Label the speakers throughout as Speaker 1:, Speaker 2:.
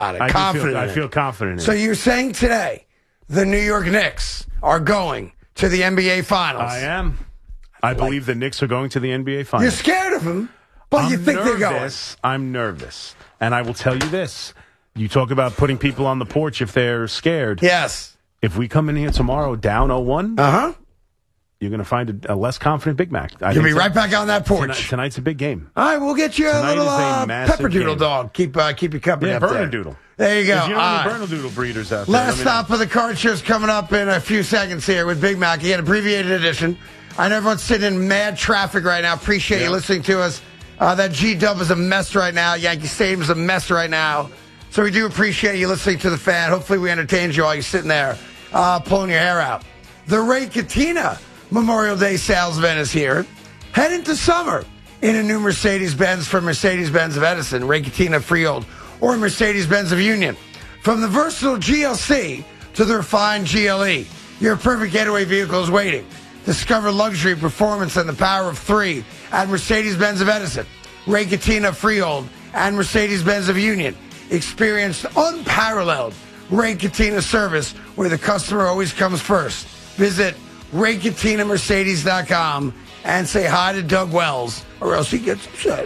Speaker 1: I feel confident in it.
Speaker 2: So you're saying today the New York Knicks are going to the NBA Finals?
Speaker 1: I am. I believe the Knicks are going to the NBA Finals.
Speaker 2: You're scared of them, but you think they're going.
Speaker 1: I'm nervous. And I will tell you this. You talk about putting people on the porch if they're scared.
Speaker 2: Yes.
Speaker 1: If we come in here tomorrow down 0-1, you're going to find a less confident Big Mac.
Speaker 2: You'll be right back on that porch.
Speaker 1: Tonight's a big game.
Speaker 2: All right, we'll get you a little pepperdoodle dog. Keep you company up there.
Speaker 1: Bernedoodle.
Speaker 2: There you go.
Speaker 1: You know any Bernedoodle breeders out there?
Speaker 2: Last stop of the card show's coming up in a few seconds here with Big Mac. Again, abbreviated edition. I know everyone's sitting in mad traffic right now. Appreciate you listening to us. That G-Dub is a mess right now. Yankee Stadium is a mess right now. So we do appreciate you listening to the fan. Hopefully we entertained you while you're sitting there pulling your hair out. The Ray Catena Memorial Day sales event is here. Head into summer in a new Mercedes-Benz from Mercedes-Benz of Edison, Ray Catena Freehold, or Mercedes-Benz of Union. From the versatile GLC to the refined GLE, your perfect getaway vehicle is waiting. Discover luxury, performance, and the power of three at Mercedes-Benz of Edison, Ray Catena Freehold, and Mercedes-Benz of Union. Experience unparalleled Ray Catena service where the customer always comes first. Visit RayCatenaMercedes.com and say hi to Doug Wells, or else he gets upset.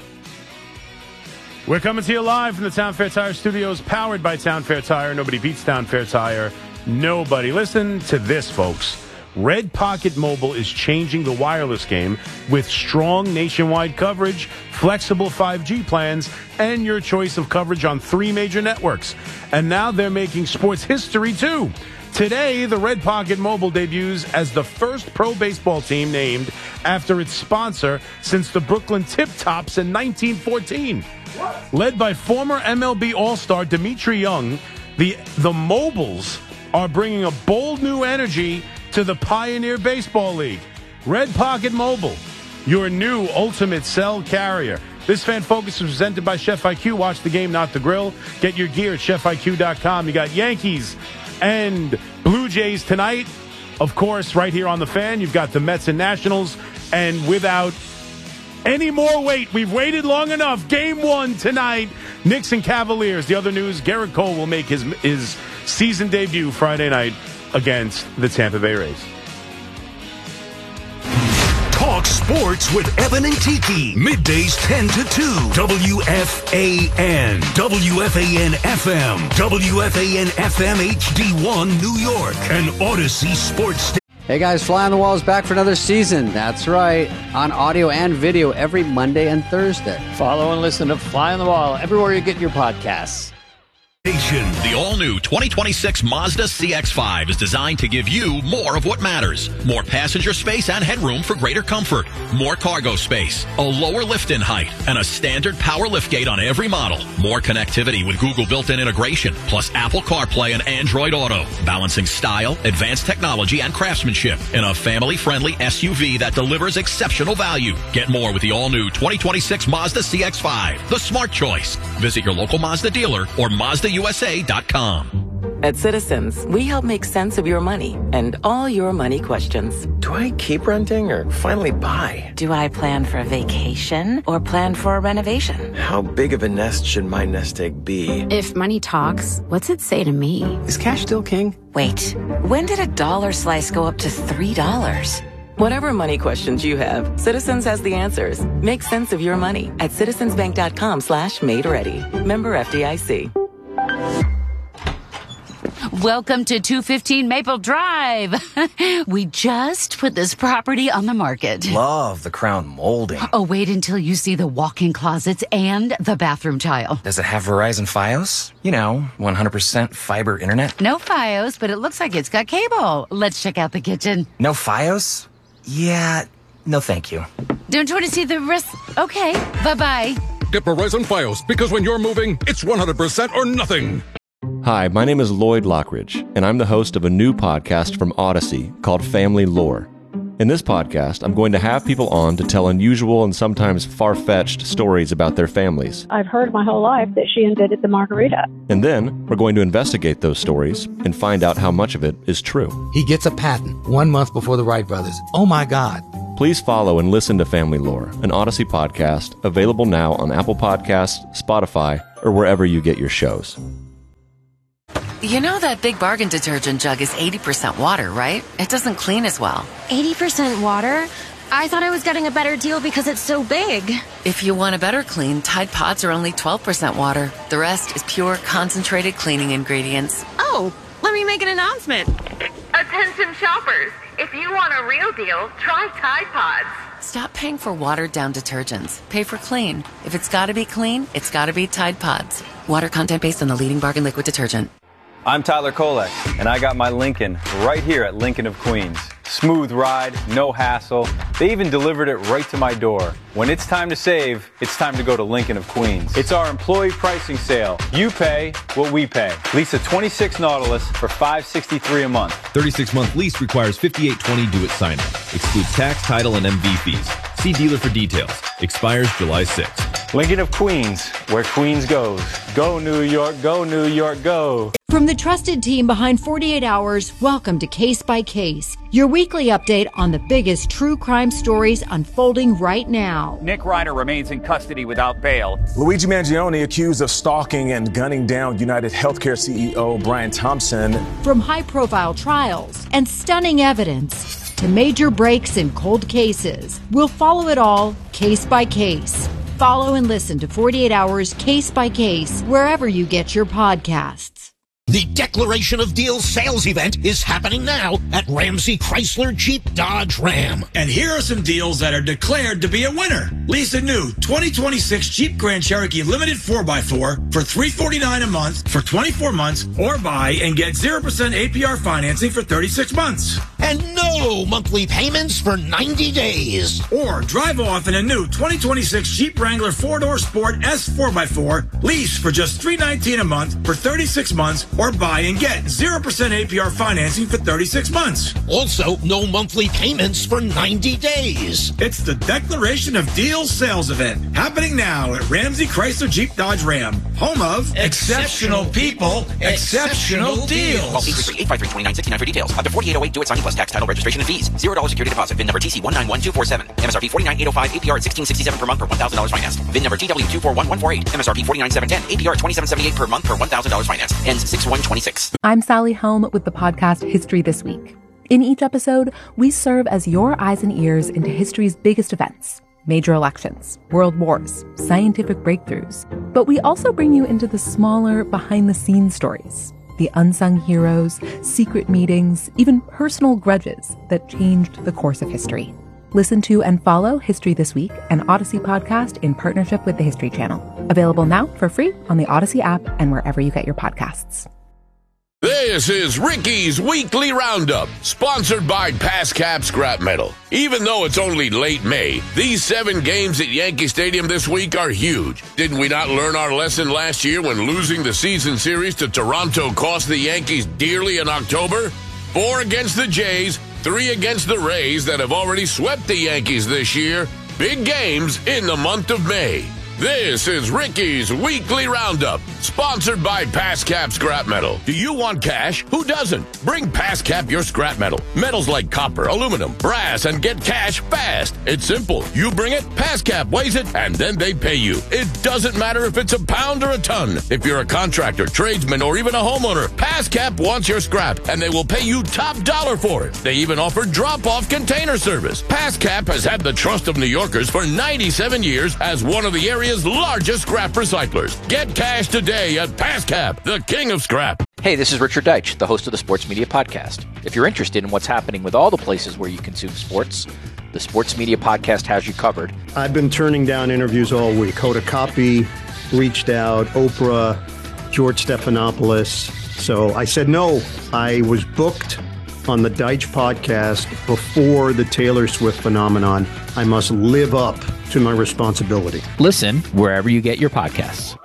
Speaker 1: We're coming to you live from the Town Fair Tire Studios, powered by Town Fair Tire. Nobody beats Town Fair Tire. Nobody. Listen to this, folks. Red Pocket Mobile is changing the wireless game with strong nationwide coverage, flexible 5G plans, and your choice of coverage on 3 major networks. And now they're making sports history, too. Today, the Red Pocket Mobile debuts as the first pro baseball team named after its sponsor since the Brooklyn Tip Tops in 1914. What? Led by former MLB All-Star Dimitri Young, the Mobiles are bringing a bold new energy to the Pioneer Baseball League. Red Pocket Mobile, your new ultimate cell carrier. This Fan Focus is presented by Chef IQ. Watch the game, not the grill. Get your gear at ChefIQ.com. You got Yankees and Blue Jays tonight. Of course, right here on the Fan, you've got the Mets and Nationals. And without any more wait, we've waited long enough. Game 1 tonight, Knicks and Cavaliers. The other news, Garrett Cole will make his season debut Friday night against the Tampa Bay Rays.
Speaker 3: Talk sports with Evan and Tiki. Middays 10 to 2. WFAN. WFAN FM. WFAN FM HD1 New York. And Odyssey Sports.
Speaker 4: Hey guys, Fly on the Wall is back for another season. That's right. On audio and video every Monday and Thursday.
Speaker 5: Follow and listen to Fly on the Wall everywhere you get your podcasts.
Speaker 3: The
Speaker 6: all-new 2026 Mazda CX-5 is designed to give you more of what matters. More passenger space and headroom for greater comfort. More cargo space, a lower lift-in height, and a standard power liftgate on every model. More connectivity with Google built-in integration, plus Apple CarPlay and Android Auto. Balancing style, advanced technology, and craftsmanship in a family-friendly SUV that delivers exceptional value. Get more with the all-new 2026 Mazda CX-5, the smart choice. Visit your local Mazda dealer or MazdaUSA.com.
Speaker 7: At Citizens, we help make sense of your money and all your money questions.
Speaker 8: Do I keep renting or finally buy?
Speaker 7: Do I plan for a vacation or plan for a renovation?
Speaker 8: How big of a nest should my nest egg be?
Speaker 9: If money talks, what's it say to me?
Speaker 8: Is cash still king?
Speaker 7: Wait, when did a dollar slice go up to $3? Whatever money questions you have, Citizens has the answers. Make sense of your money at citizensbank.com/made-ready. Member FDIC.
Speaker 9: Welcome to 215 Maple Drive. We just put this property on the market.
Speaker 8: Love the crown molding.
Speaker 9: Oh, wait until you see the walk-in closets and the bathroom tile.
Speaker 8: Does it have Verizon Fios? 100% fiber internet?
Speaker 9: No Fios, but it looks like it's got cable. Let's check out the kitchen.
Speaker 8: No Fios? Yeah, no thank you.
Speaker 9: Don't you want to see the rest? Okay, bye-bye.
Speaker 10: Get Verizon Fios, because when you're moving, it's 100% or nothing.
Speaker 11: Hi, my name is Lloyd Lockridge, and I'm the host of a new podcast from Odyssey called Family Lore. In this podcast, I'm going to have people on to tell unusual and sometimes far-fetched stories about their families.
Speaker 12: I've heard my whole life that she invented the margarita.
Speaker 11: And then, we're going to investigate those stories and find out how much of it is true.
Speaker 13: He gets a patent 1 month before the Wright brothers. Oh my God.
Speaker 11: Please follow and listen to Family Lore, an Odyssey podcast, available now on Apple Podcasts, Spotify, or wherever you get your shows.
Speaker 7: You know that Big Bargain detergent jug is 80% water, right? It doesn't clean as well.
Speaker 14: 80% water? I thought I was getting a better deal because it's so big.
Speaker 7: If you want a better clean, Tide Pods are only 12% water. The rest is pure, concentrated cleaning ingredients.
Speaker 14: Oh, let me make an announcement.
Speaker 15: Attention shoppers. If you want a real deal, try Tide Pods.
Speaker 7: Stop paying for watered-down detergents. Pay for clean. If it's got to be clean, it's got to be Tide Pods. Water content based on the leading bargain liquid detergent.
Speaker 16: I'm Tyler Kolek, and I got my Lincoln right here at Lincoln of Queens. Smooth ride, no hassle. They even delivered it right to my door. When it's time to save, it's time to go to Lincoln of Queens. It's our employee pricing sale. You pay what we pay. Lease a 26 Nautilus for $563 a month.
Speaker 17: 36-month lease requires $58.20 due at sign-up. Excludes tax, title, and MV fees. See dealer for details. Expires July 6th.
Speaker 16: Lincoln of Queens, where Queens goes. Go New York, go New York, go.
Speaker 18: From the trusted team behind 48 Hours, welcome to Case by Case, your weekly update on the biggest true crime stories unfolding right now.
Speaker 19: Nick Ryder remains in custody without bail.
Speaker 20: Luigi Mangione accused of stalking and gunning down United Healthcare CEO Brian Thompson.
Speaker 18: From high-profile trials and stunning evidence to major breaks in cold cases, we'll follow it all case by case. Follow and listen to 48 Hours Case by Case wherever you get your podcasts.
Speaker 21: The Declaration of Deals sales event is happening now at Ramsey Chrysler Jeep Dodge Ram.
Speaker 22: And here are some deals that are declared to be a winner. Lease a new 2026 Jeep Grand Cherokee Limited 4x4 for $349 a month for 24 months, or buy and get 0% APR financing for 36 months.
Speaker 21: And no monthly payments for 90 days.
Speaker 22: Or drive off in a new 2026 Jeep Wrangler 4-door Sport S 4x4, lease for just $319 a month for 36 months, or buy and get 0% APR financing for 36 months.
Speaker 21: Also, no monthly payments for 90 days.
Speaker 22: It's the Declaration of Deals sales event happening now at Ramsey Chrysler Jeep Dodge Ram, home of exceptional people, exceptional deals.
Speaker 23: Call 833-853-2969 for details. Up to 4808 do it signing plus tax, title, registration, and fees. $0 security deposit. VIN number TC191247. MSRP 49805. APR at $1667 per month per $1,000 financed. VIN number TW241148. MSRP 49710. APR at $2778 per month per $1,000 financed. Ends 6/1/26.
Speaker 24: I'm Sally Helm with the podcast History This Week. In each episode, we serve as your eyes and ears into history's biggest events. Major elections, world wars, scientific breakthroughs. But we also bring you into the smaller, behind-the-scenes stories. The unsung heroes, secret meetings, even personal grudges that changed the course of history. Listen to and follow History This Week, an Odyssey podcast in partnership with the History Channel. Available now for free on the Odyssey app and wherever you get your podcasts.
Speaker 25: This is Ricky's Weekly Roundup, sponsored by PASCAP Scrap Metal. Even though it's only late May, these 7 games at Yankee Stadium this week are huge. Didn't we not learn our lesson last year when losing the season series to Toronto cost the Yankees dearly in October? 4 against the Jays, 3 against the Rays that have already swept the Yankees this year. Big games in the month of May. This is Ricky's Weekly Roundup, sponsored by PASCAP Scrap Metal. Do you want cash? Who doesn't? Bring PASCAP your scrap metal. Metals like copper, aluminum, brass, and get cash fast. It's simple. You bring it, PASCAP weighs it, and then they pay you. It doesn't matter if it's a pound or a ton. If you're a contractor, tradesman, or even a homeowner, PASCAP wants your scrap, and they will pay you top dollar for it. They even offer drop-off container service. PASCAP has had the trust of New Yorkers for 97 years as one of the area's largest scrap recyclers. Get cash today at PASCAP, the king of scrap.
Speaker 5: Hey, this is Richard Deitch, the host of the Sports Media Podcast. If you're interested in what's happening with all the places where you consume sports, the Sports Media Podcast has you covered.
Speaker 26: I've been turning down interviews all week. Hoda Kotb reached out, Oprah, George Stephanopoulos. So I said no. I was booked on the Deitch podcast before the Taylor Swift phenomenon. I must live up to my responsibility.
Speaker 5: Listen wherever you get your podcasts.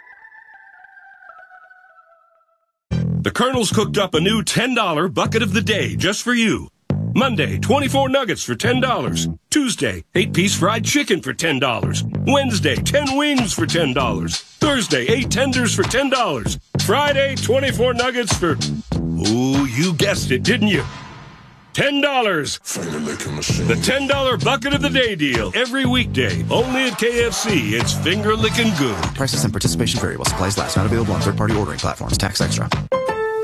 Speaker 27: The Colonel's cooked up a new $10 bucket of the day just for you. Monday, 24 nuggets for $10. Tuesday, 8-piece fried chicken for $10. Wednesday, 10 wings for $10. Thursday, 8 tenders for $10. Friday, 24 nuggets for... Ooh, you guessed it, didn't you? $10. The $10 bucket of the day deal. Every weekday. Only at KFC. It's finger licking good.
Speaker 28: Prices and participation vary while supplies last. Not available on third-party ordering platforms. Tax extra.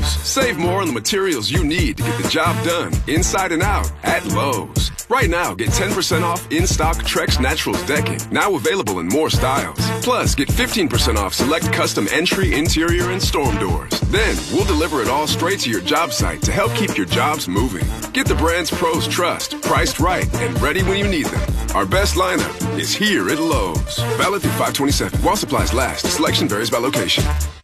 Speaker 1: Save more on the materials you need to get the job done, inside and out, at Lowe's. Right now, get 10% off in-stock Trex Naturals decking, now available in more styles. Plus, get 15% off select custom entry, interior, and storm doors. Then, we'll deliver it all straight to your job site to help keep your jobs moving. Get the brands pros trust, priced right, and ready when you need them. Our best lineup is here at Lowe's. Valid through 5/27. While supplies last. Selection varies by location.